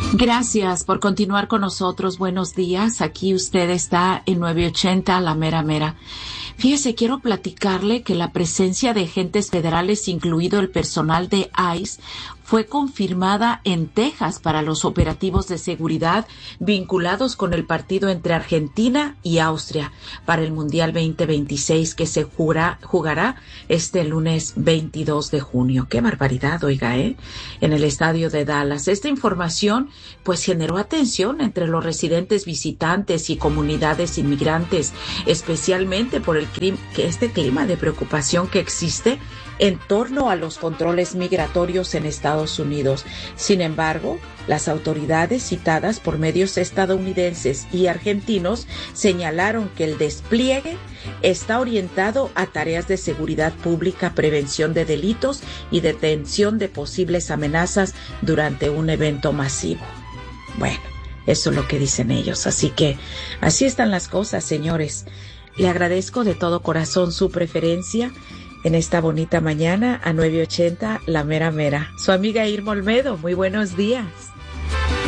Gracias por continuar con nosotros. Buenos días. Aquí usted está en 980, La Mera Mera. Fíjese, quiero platicarle que la presencia de agentes federales, incluido el personal de ICE, fue confirmada en Texas para los operativos de seguridad vinculados con el partido entre Argentina y Austria para el Mundial 2026 que se jugará este lunes 22 de junio. ¡Qué barbaridad, oiga, en el estadio de Dallas! Esta información pues generó atención entre los residentes visitantes y comunidades inmigrantes, especialmente por este clima de preocupación que existe en torno a los controles migratorios en Estados Unidos. Sin embargo, las autoridades citadas por medios estadounidenses y argentinos señalaron que el despliegue está orientado a tareas de seguridad pública, prevención de delitos y detención de posibles amenazas durante un evento masivo. Bueno, eso es lo que dicen ellos. Así que así están las cosas, señores. Le agradezco de todo corazón su preferencia en esta bonita mañana a 980 La Mera Mera. Su amiga Irma Olmedo, muy buenos días.